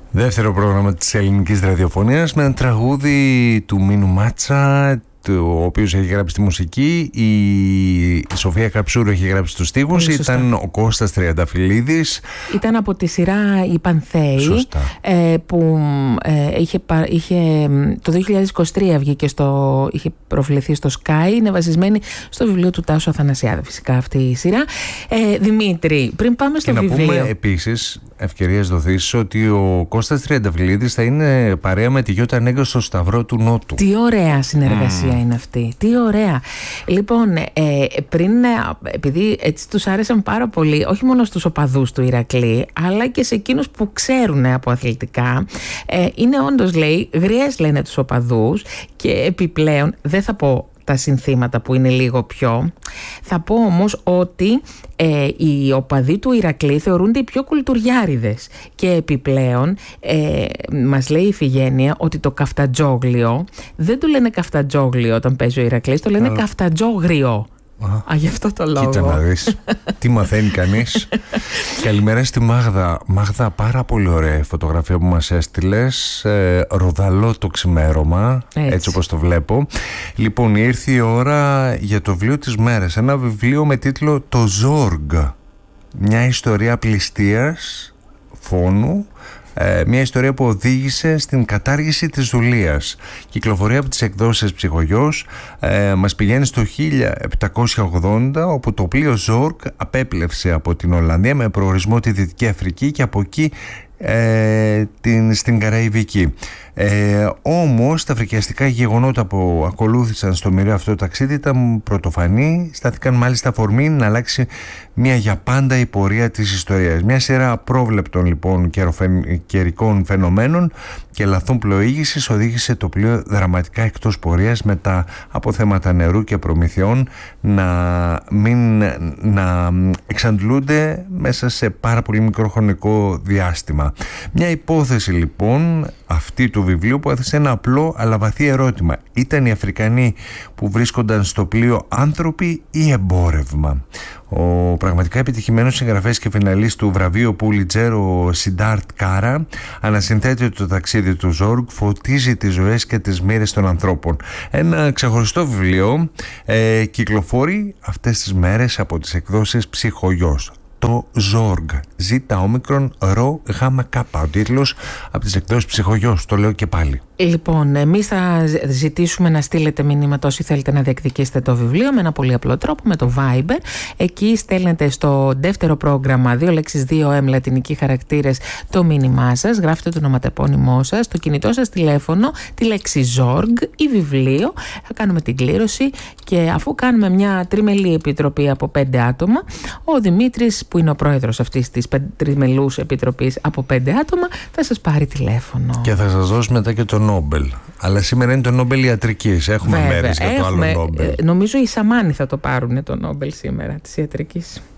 Δεύτερο πρόγραμμα της ελληνικής ραδιοφωνίας με ένα τραγούδι του Μίνου Μάτσα, ο οποίος έχει γράψει τη μουσική, η Σοφία Καψούρου έχει γράψει τους στίχους, ήταν ο Κώστας Τριανταφυλλίδης. Ήταν από τη σειρά «Οι Πανθέοι», που είχε το 2023 βγήκε είχε προβληθεί στο Sky, είναι βασισμένη στο βιβλίο του Τάσου Αθανασιάδη φυσικά αυτή η σειρά. Δημήτρη, πριν πάμε στο βιβλίο... Να πούμε επίσης, ευκαιρίες δοθήσεις, ότι ο Κώστας Τριανταφυλλίδης θα είναι παρέα με τη Γιώτα Νέγκο στο Σταυρό του Νότου. Τι ωραία συνεργασία είναι αυτή, τι ωραία. Λοιπόν, επειδή έτσι τους άρεσαν πάρα πολύ, όχι μόνο στους οπαδούς του Ηρακλή, αλλά και σε εκείνους που ξέρουν από αθλητικά, είναι όντως, λέει, γριές λένε τους οπαδούς, και επιπλέον δεν θα πω τα συνθήματα που είναι λίγο πιο. Θα πω όμως ότι οι οπαδοί του Ηρακλή θεωρούνται οι πιο κουλτουριάριδες, και επιπλέον μας λέει η Ιφηγένεια ότι το καφτατζόγλιο δεν του λένε καφτατζόγλιο όταν παίζει ο Ηρακλής, το λένε καφτατζόγριο. Γι' αυτό το λόγο. Κοίτα να δεις τι μαθαίνει κανείς. Καλημέρα στη Μάγδα. Μάγδα, πάρα πολύ ωραία φωτογραφία που μας έστειλες. Ροδαλό το ξημέρωμα, έτσι όπως το βλέπω. Λοιπόν, ήρθε η ώρα για το βιβλίο της μέρας. Ένα βιβλίο με τίτλο «Το Ζόργκ». Μια ιστορία πληστείας, φόνου. Μια ιστορία που οδήγησε στην κατάργηση της δουλείας. Κυκλοφορεί από τις εκδόσεις Ψυχογιός. Μας πηγαίνει στο 1780, όπου το πλοίο Ζόργκ απέπλευσε από την Ολλανδία με προορισμό τη Δυτική Αφρική, και από εκεί στην Καραϊβική. Όμως τα φρικιαστικά γεγονότα που ακολούθησαν στο μοιραίο αυτό το ταξίδι ήταν πρωτοφανή, στάθηκαν μάλιστα αφορμή να αλλάξει μια για πάντα η πορεία της ιστορίας. Μια σειρά απρόβλεπτων λοιπόν καιρικών φαινομένων και λαθών πλοήγησης οδήγησε το πλοίο δραματικά εκτός πορείας, με τα αποθέματα νερού και προμηθειών να εξαντλούνται μέσα σε πάρα πολύ μικρό χρονικό διάστημα. Μια υπόθεση λοιπόν αυτή του βιβλίου που έθεσε ένα απλό αλλά βαθύ ερώτημα. Ήταν οι Αφρικανοί που βρίσκονταν στο πλοίο άνθρωποι ή εμπόρευμα? Ο πραγματικά επιτυχημένος συγγραφέας και φιναλής του βραβείου Πούλιτζερ, ο Σιντάρτ Κάρα, ανασυνθέτει ότι το ταξίδι του Ζόργκ φωτίζει τις ζωές και τις μοίρες των ανθρώπων. Ένα ξεχωριστό βιβλίο κυκλοφορεί αυτές τις μέρες από τις εκδόσεις Ψυχογιός. Το Ζόργκ, ZΟ-ΡΓΚ, ο τίτλος από τις εκδόσεις Ψυχογιός, το λέω και πάλι. Λοιπόν, εμείς θα ζητήσουμε να στείλετε μηνύματα όσοι θέλετε να διεκδικήσετε το βιβλίο με ένα πολύ απλό τρόπο, με το Viber. Εκεί στέλνετε στο δεύτερο πρόγραμμα 2 λέξεις 2M λατινικοί χαρακτήρες το μήνυμά σας, γράφετε το ονοματεπώνυμό σας, το κινητό σας τηλέφωνο, τη λέξη Ζόργκ ή βιβλίο. Θα κάνουμε την κλήρωση, και αφού κάνουμε μια τριμελή επιτροπή από 5 άτομα, ο Δημήτρης, που είναι ο πρόεδρος αυτής της τριμελούς επιτροπής από 5 άτομα, θα σας πάρει τηλέφωνο. Και θα σας δώσει μετά και το Νόμπελ. Αλλά σήμερα είναι το Νόμπελ ιατρικής. Έχουμε μέρες για το άλλο Νόμπελ. Νομίζω οι Σαμάνοι θα το πάρουν το Νόμπελ σήμερα της ιατρικής.